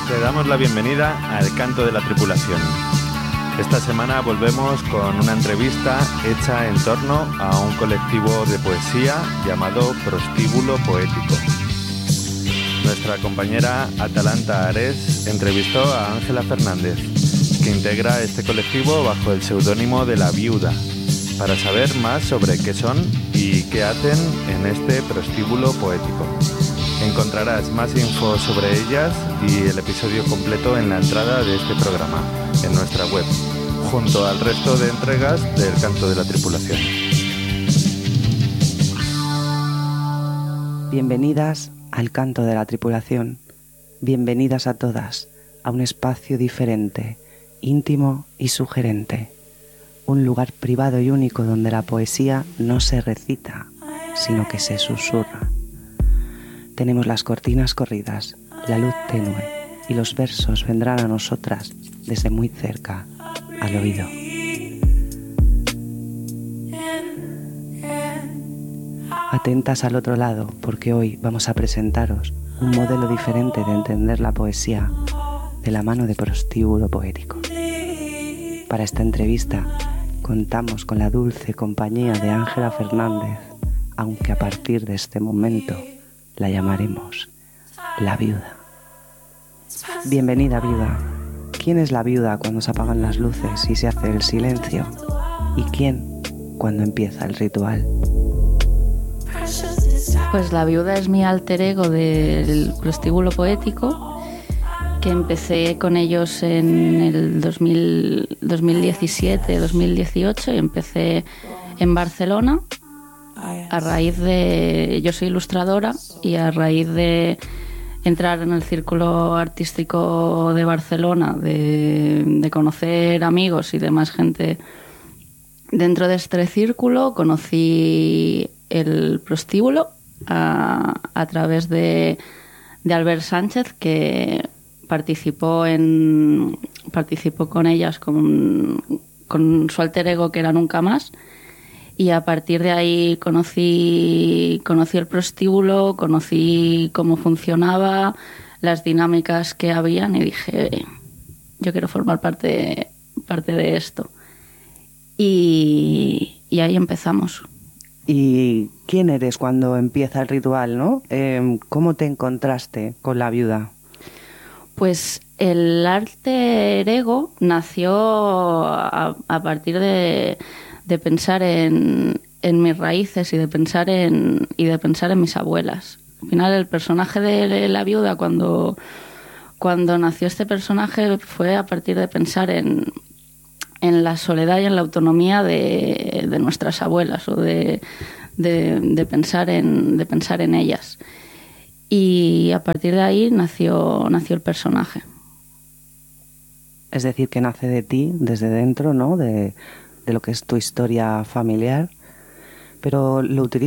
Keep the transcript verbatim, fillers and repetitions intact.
Te damos la bienvenida al Canto de la Tripulación. Esta semana volvemos con una entrevista hecha en torno a un colectivo de poesía llamado Prostíbulo Poético. Nuestra compañera Atalanta Ares entrevistó a Ángela Fernández, que integra este colectivo bajo el seudónimo de La Viuda, para saber más sobre qué son y qué hacen en este prostíbulo poético. Encontrarás más info sobre ellas y el episodio completo en la entrada de este programa, en nuestra web, junto al resto de entregas del Canto de la Tripulación. Bienvenidas al Canto de la Tripulación. Bienvenidas a todas a un espacio diferente, íntimo y sugerente. Un lugar privado y único donde la poesía no se recita, sino que se susurra. Tenemos las cortinas corridas, la luz tenue, y los versos vendrán a nosotras desde muy cerca, al oído. Atentas al otro lado, porque hoy vamos a presentaros un modelo diferente de entender la poesía de la mano de Prostíbulo Poético. Para esta entrevista contamos con la dulce compañía de Ángela Fernández, aunque a partir de este momento la llamaremos La Viuda. Bienvenida, viuda. ¿Quién es la viuda cuando se apagan las luces y se hace el silencio? ¿Y quién cuando empieza el ritual? Pues la viuda es mi alter ego del Prostíbulo Poético, que empecé con ellos en el dos mil, dos mil diecisiete, dos mil dieciocho, y empecé en Barcelona. A raíz de... Yo soy ilustradora y a raíz de entrar en el círculo artístico de Barcelona, de, de conocer amigos y demás gente dentro de este círculo, conocí el prostíbulo a, a través de, de Albert Sánchez, que participó en participó con ellas con, con su alter ego, que era Nunca Más. Y a partir de ahí conocí, conocí el prostíbulo, conocí cómo funcionaba, las dinámicas que habían, y dije, yo quiero formar parte, parte de esto. Y, y ahí empezamos. ¿Y quién eres cuando empieza el ritual, no? Eh, ¿Cómo te encontraste con la viuda? Pues el alter ego nació a, a partir de... de pensar en, en mis raíces y de pensar en y de pensar en mis abuelas. Al final, el personaje de la viuda, cuando, cuando nació este personaje, fue a partir de pensar en, en la soledad y en la autonomía de, de nuestras abuelas, o de, de, de, pensar en, de pensar en ellas. Y a partir de ahí nació, nació el personaje. Es decir, que nace de ti, desde dentro, ¿no? De... de lo que es tu historia familiar, pero lo utilizas